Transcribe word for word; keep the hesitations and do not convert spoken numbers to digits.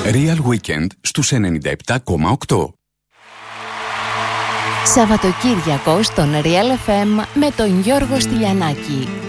Real Weekend στους ενενήντα επτά κόμμα οκτώ. Σαββατοκύριακο στον Real εφ εμ με τον Γιώργο Στυλιανάκη.